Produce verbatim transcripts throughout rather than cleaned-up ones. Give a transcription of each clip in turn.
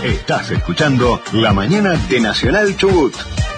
Estás escuchando La Mañana de Nacional Chubut.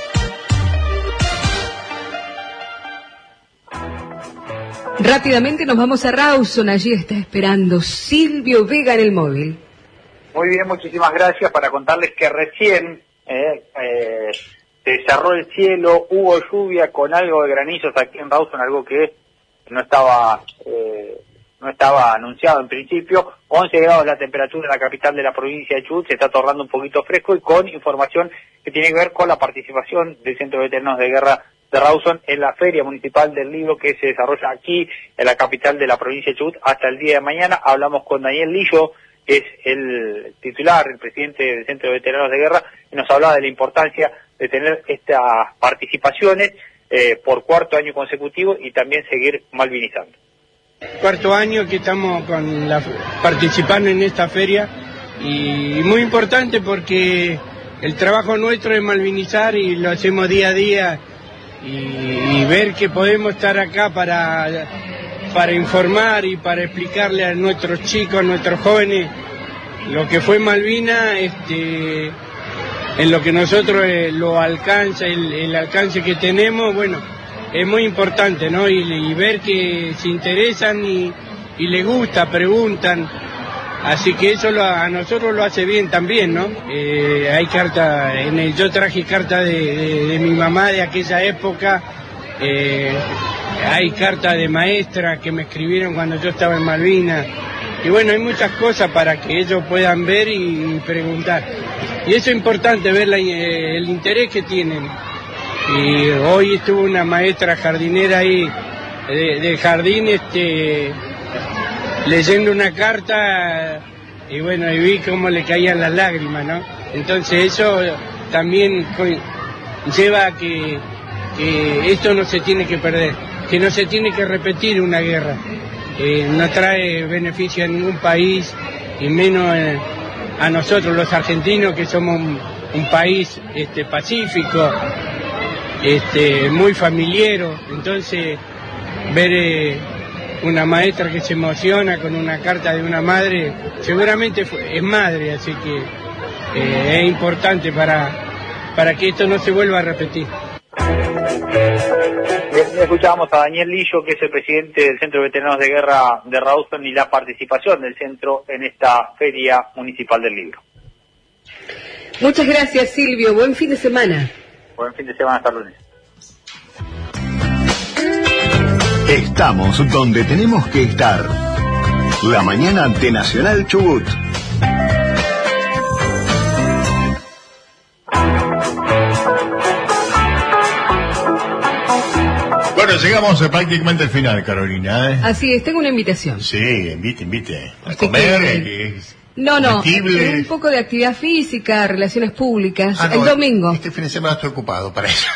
Rápidamente nos vamos a Rawson, allí está esperando Silvio Vega en el móvil. Muy bien, muchísimas gracias. Para contarles que recién eh, eh, se cerró el cielo, hubo lluvia con algo de granizos aquí en Rawson, algo que no estaba eh, no estaba anunciado en principio. once grados la temperatura en la capital de la provincia de Chubut, se está tornando un poquito fresco y con información que tiene que ver con la participación del Centro de Veteranos de Guerra de Rawson en la Feria Municipal del Libro que se desarrolla aquí en la capital de la provincia de Chubut hasta el día de mañana. Hablamos con Daniel Lillo, que es el titular, el presidente del Centro de Veteranos de Guerra, y nos hablaba de la importancia de tener estas participaciones eh, por cuarto año consecutivo y también seguir malvinizando. Cuarto año que estamos con la, participando en esta feria y muy importante porque el trabajo nuestro es malvinizar y lo hacemos día a día y, y ver que podemos estar acá para, para informar y para explicarle a nuestros chicos, a nuestros jóvenes lo que fue Malvinas, este, en lo que nosotros eh, lo alcanza, el, el alcance que tenemos, bueno, es muy importante, ¿no? Y, y ver que se interesan y, y les gusta, preguntan, así que eso lo, a nosotros lo hace bien también, ¿no? Eh, hay carta, en el, yo traje carta de, de, de mi mamá de aquella época, eh, hay carta de maestra que me escribieron cuando yo estaba en Malvinas, y bueno, hay muchas cosas para que ellos puedan ver y, y preguntar, y eso es importante, ver la, eh, el interés que tienen. Y hoy estuvo una maestra jardinera ahí de, de jardín este, leyendo una carta y bueno, y vi cómo le caían las lágrimas, ¿no? Entonces eso también lleva a que, que esto no se tiene que perder, que no se tiene que repetir una guerra. Eh, no trae beneficio a ningún país y menos eh, a nosotros los argentinos, que somos un, un país este, pacífico, Este, muy familiero. Entonces ver eh, una maestra que se emociona con una carta de una madre, seguramente fue, es madre, así que eh, es importante para, para que esto no se vuelva a repetir. Escuchábamos a Daniel Lillo, que es el presidente del Centro de Veteranos de Guerra de Rawson, y la participación del centro en esta Feria Municipal del Libro. Muchas gracias, Silvio, buen fin de semana. Buen fin de semana, hasta lunes. Estamos donde tenemos que estar. La Mañana de Nacional Chubut. Bueno, llegamos prácticamente al final, Carolina, ¿eh? Así es, tengo una invitación. Sí, invite, invite. A comer, eh, No, no, comestible. un poco de actividad física, relaciones públicas, Ah, no, el domingo. Este fin de semana estoy ocupado para eso.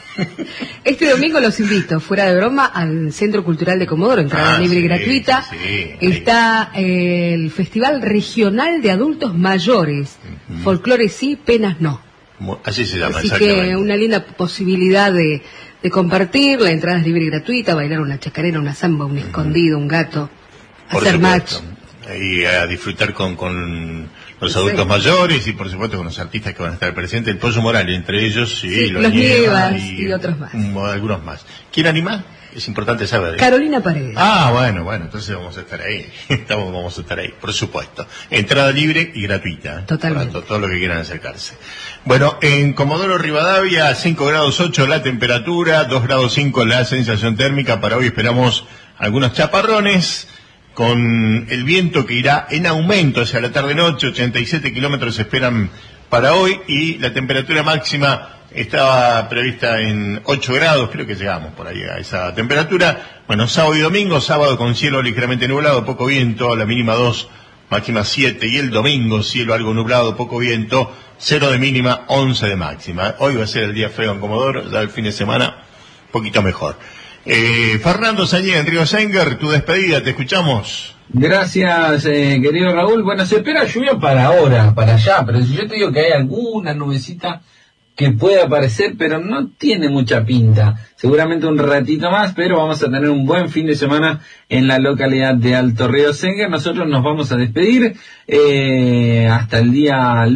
Este domingo los invito, fuera de broma, al Centro Cultural de Comodoro, entrada Ah, libre sí, y gratuita. sí, Está eh, el Festival Regional de Adultos Mayores, uh-huh. Folclore sí, penas no. Así se llama, Así que una linda posibilidad de, de compartir, la entrada es libre y gratuita, bailar una chacarera, una samba, un escondido, un gato, Por hacer supuesto. match. Y a disfrutar con, con los adultos sí. mayores y por supuesto con los artistas que van a estar presentes, el Pollo Morales entre ellos, sí, sí, los, los Nievas y, y otros más. Um, algunos más. ¿Quién anima? Es importante saber. Carolina Paredes. Ah, bueno, bueno, entonces vamos a estar ahí. Estamos, vamos a estar ahí, por supuesto. Entrada libre y gratuita. Totalmente. Para todos los que quieran acercarse. Bueno, en Comodoro Rivadavia, cinco grados ocho la temperatura, dos grados cinco la sensación térmica. Para hoy esperamos algunos chaparrones, con el viento que irá en aumento hacia la tarde-noche, ochenta y siete kilómetros se esperan para hoy, y la temperatura máxima estaba prevista en ocho grados, creo que llegamos por ahí a esa temperatura. Bueno, sábado y domingo, sábado con cielo ligeramente nublado, poco viento, la mínima dos, máxima siete, y el domingo cielo algo nublado, poco viento, cero de mínima, once de máxima. Hoy va a ser el día feo en Comodoro, ya el fin de semana, un poquito mejor. Eh, Fernando Sañé, en Río Sanger, tu despedida, te escuchamos. Gracias, eh, querido Raúl. Bueno, se espera lluvia para ahora, para allá, pero si yo te digo que hay alguna nubecita que puede aparecer, pero no tiene mucha pinta. Seguramente un ratito más, pero vamos a tener un buen fin de semana en la localidad de Alto Río Sanger. Nosotros nos vamos a despedir eh, hasta el día